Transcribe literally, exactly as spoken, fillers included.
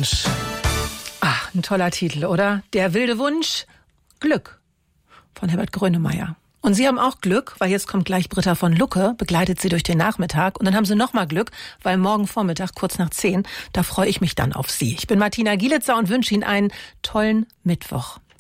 Wunsch. Ach, ein toller Titel, oder? Der wilde Wunsch, Glück von Herbert Grönemeyer. Und Sie haben auch Glück, weil jetzt kommt gleich Britta von Lucke, begleitet Sie durch den Nachmittag. Und dann haben Sie noch mal Glück, weil morgen Vormittag, kurz nach zehn, da freue ich mich dann auf Sie. Ich bin Martina Gielitzer und wünsche Ihnen einen tollen Mittwoch.